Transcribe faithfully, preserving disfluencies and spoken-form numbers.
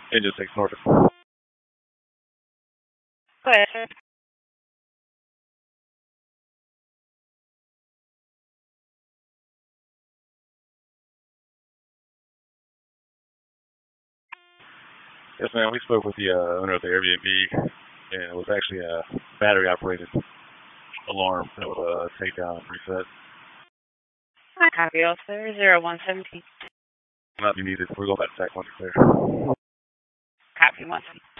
Engine six Norfolk. Go ahead, sir. Yes, ma'am. We spoke with the uh, owner of the Airbnb, and it was actually a battery-operated alarm that would uh, take down and reset. I copy all, sir. Zero one seventeen. Not be needed. We're going back to Tech one there. Copy one.